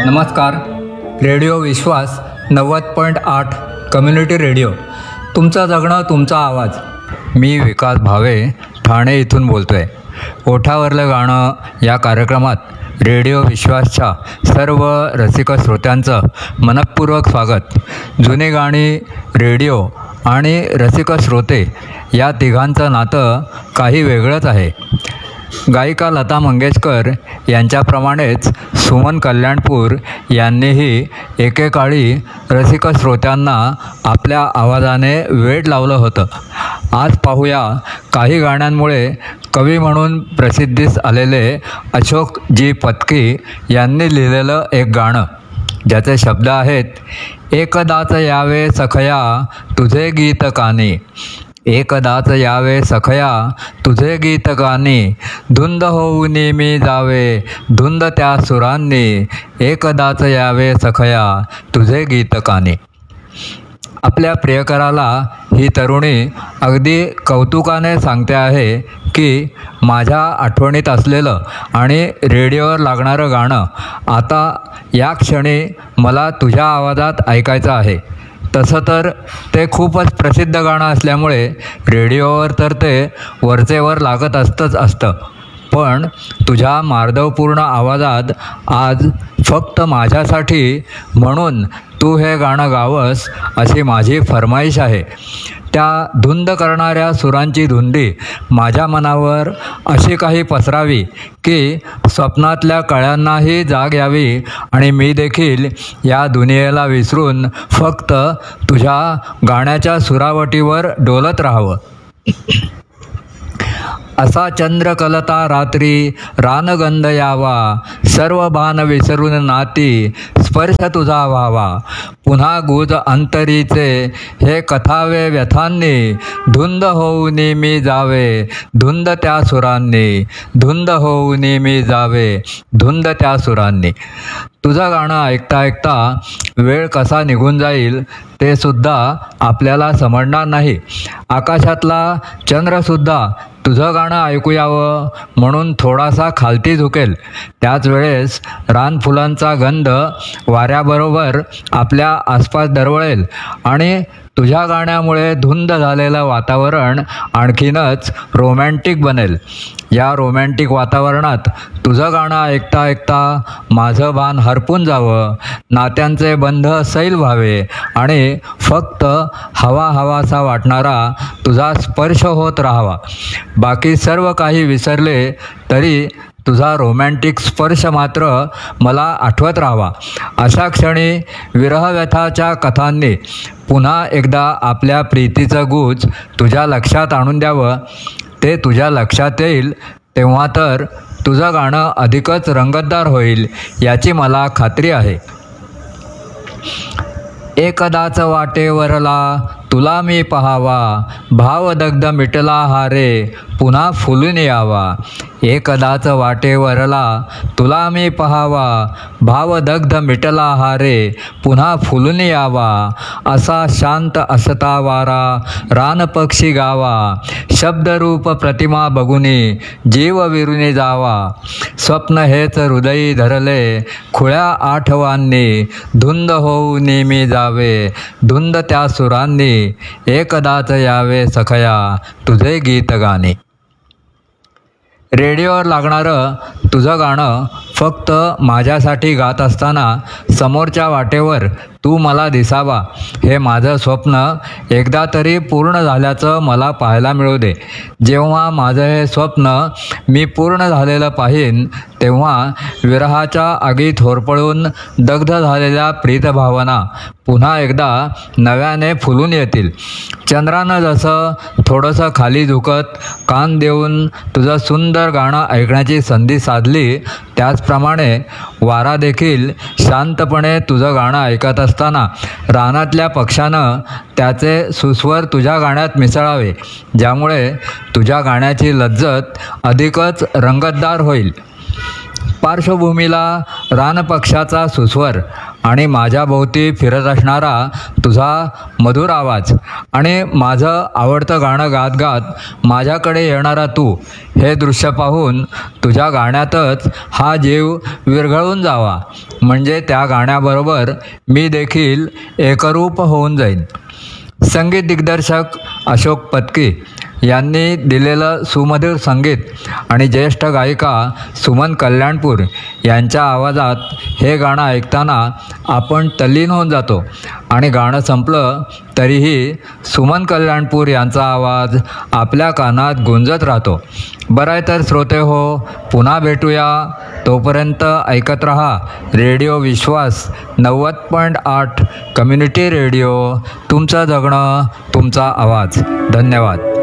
नमस्कार. रेडिओ विश्वास 90.8 community radio, तुमचं जगणं तुमचा आवाज. मी विकास भावे ठाणे इथून बोलतो आहे. ओठावरलं गाणं या कार्यक्रमात रेडिओ विश्वासच्या सर्व रसिक श्रोत्यांचं मनःपूर्वक स्वागत. जुनी गाणी, रेडिओ आणि रसिक श्रोते या तिघांचं नातं काही वेगळंच आहे. गायिका लता मंगेशकर यांच्याप्रमाणेच सुमन कल्याणपूर यांनीही एकेकाळी रसिक श्रोत्यांना आपल्या आवाजाने वेड लावलं होतं. आज पाहूया काही गाण्यांमुळे कवी म्हणून प्रसिद्धीस आलेले अशोक जी पत्की यांनी लिहिलेलं एक गाणं, ज्याचे शब्द आहेत: एकदाच यावे सखया तुझे गीत कानी, एकदाच यावे सखया तुझे गीत गाणी, धुंद होऊन मी जावे धुंद त्या सुरांनी, एकदाच यावे सखया तुझे गीत कानी. आपल्या प्रियकराला ही तरुणी अगदी कौतुकाने सांगते आहे की माझ्या आठवणीत असलेलं आणि रेडिओवर लागणारं गाणं आता या क्षणी मला तुझ्या आवाजात ऐकायचं आहे. तसं तर ते खूपच प्रसिद्ध गाणं असल्यामुळे रेडिओवर तर ते वरचेवर लागत असतं, पण तुझ्या मार्दवपूर्ण आवाजात आज फक्त माझ्यासाठी म्हणून तू हे गाणं गावंस अशी माझी फरमाईश आहे. त्या धुंद करणाऱ्या सुरांची धुंदी माझ्या मनावर अशी काही पसरावी की स्वप्नातल्या कळ्यांनाही जाग यावी आणि मी देखील या दुनियेला विसरून फक्त तुझ्या गाण्याच्या सुरावटीवर डोलत राहावं. असा चंद्र कलता रात्री रानगंध यावा, सर्व भान विसरून नाती स्पर्श तुझा व्हावा, पुन्हा गुज अंतरीचे हे कथावे व्यथांनी, धुंद होऊन मी जावे धुंद त्या सुरांनी, धुंद होऊन मी जावे धुंद त्या सुरांनी. तुझं गाणं ऐकता ऐकता वेळ कसा निघून जाईल ते सुद्धा आपल्याला समजणार नाही. आकाशातला चंद्रसुद्धा तुझं गाणं ऐकू यावं म्हणून थोडासा खालती झुकेल. त्याच वेळेस रानफुलांचा गंध वाऱ्याबरोबर आपल्या आसपास दरवळेल आणि तुझ्या गाण्यामुळे धुंद झालेलं वातावरण आणखीनच रोमॅन्टिक बनेल. या रोमॅन्टिक वातावरणात तुझं गाणं ऐकता ऐकता माझं भान हरपून जावं, नात्यांचे बंध सैल व्हावे आणि फक्त हवा हवासा वाटणारा तुझा स्पर्श होत राहावा. बाकी सर्व काही विसरले तरी तुझा रोमॅन्टिक स्पर्श मात्र मला आठवत राहावा. अशा क्षणी विरहव्यथाच्या कथांनी पुन्हा एकदा आपल्या प्रीतीचं गुज तुझ्या लक्षात आणून द्यावं. ते तुझ्या लक्षात येईल तेव्हा तर तुझं गाणं अधिकच रंगतदार होईल याची मला खात्री आहे. एकदाच वाटेवरला तुला मी पहावा, भावदग्ध मिटला हारे पुन्हा फुलून यावा, एकदाच वाटेवरला तुला मी पहावा, भावदग्ध मिटला हारे पुन्हा फुलून यावा, असा शांत असता वारा रानपक्षी गावा, शब्दरूप प्रतिमा बघुनी जीव विरुनी जावा, स्वप्न हेच हृदयी धरले खुळ्या आठवांनी, धुंद होऊन मी जावे धुंद त्या सुरांनी, एकदाच यावे सखया तुझे गीत गाणी. रेडिओवर लागणारं तुझं गाणं फक्त माझ्यासाठी गात असताना समोरच्या वाटेवर तू मला दिसावा हे माझं स्वप्न एकदा तरी पूर्ण झाल्याचं मला पाहायला मिळू दे. जेव्हा माझं हे स्वप्न मी पूर्ण झालेलं पाहीन तेव्हा विरहाच्या आगीत होरपळून दग्ध झालेल्या प्रीतभावना पुन्हा एकदा नव्याने फुलून येतील. चंद्रानं जसं थोडंसं खाली झुकत कान देऊन तुझं सुंदर गाणं ऐकण्याची संधी साधली, त्याचप्रमाणे वारा देखील शांतपणे तुझं गाणं ऐकत असताना रानातल्या पक्ष्यानं त्याचे सुस्वर तुझ्या गाण्यात मिसळावे, ज्यामुळे तुझ्या गाण्याची लज्जत अधिकच रंगतदार होईल. पार्श्वभूमीला रानपक्षाचा सुस्वर आणि माझ्या भोवती फिरत असणारा तुझा मधुर आवाज आणि माझं आवडतं गाणं गात गात माझ्याकडे येणारा तू, हे दृश्य पाहून तुझ्या गाण्यातच हा जीव विरघळून जावा, म्हणजे त्या गाण्याबरोबर मी देखील एकरूप होऊन जाईन. संगीत दिग्दर्शक अशोक पत्की यांनी दिलेलं सुमधुर संगीत आणि ज्येष्ठ गायिका सुमन कल्याणपूर यांच्या आवाजात हे गाणं ऐकताना आपण तल्लीन होऊन जातो आणि गाणं संपलं तरीही सुमन कल्याणपूर यांचा आवाज आपल्या कानात गुंजत राहतो. बरं आहे तर श्रोते हो, पुन्हा भेटूया. तोपर्यंत ऐकत रहा रेडिओ विश्वास 90.8 कम्युनिटी रेडिओ. तुमचं जगणं तुमचा आवाज. धन्यवाद.